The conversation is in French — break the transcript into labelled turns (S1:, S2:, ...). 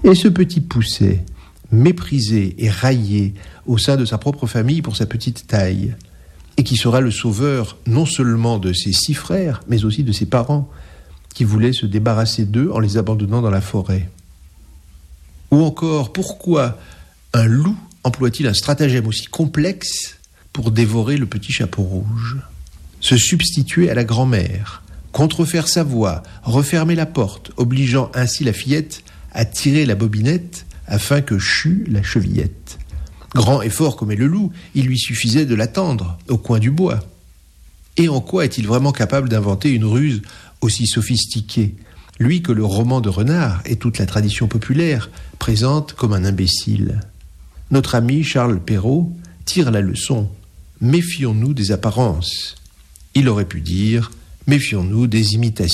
S1: Et ce petit Pousset, méprisé et raillé au sein de sa propre famille pour sa petite taille, et qui sera le sauveur non seulement de ses 6 frères, mais aussi de ses parents, qui voulaient se débarrasser d'eux en les abandonnant dans la forêt. Ou encore, pourquoi un loup emploie-t-il un stratagème aussi complexe pour dévorer le petit chapeau rouge ? Se substituer à la grand-mère, contrefaire sa voix, refermer la porte, obligeant ainsi la fillette à tirer la bobinette afin que chût la chevillette. Grand et fort comme est le loup, il lui suffisait de l'attendre au coin du bois. Et en quoi est-il vraiment capable d'inventer une ruse aussi sophistiquée, lui que le roman de Renard et toute la tradition populaire présente comme un imbécile ? Notre ami Charles Perrault tire la leçon. Méfions-nous des apparences. Il aurait pu dire « Méfions-nous des imitations ».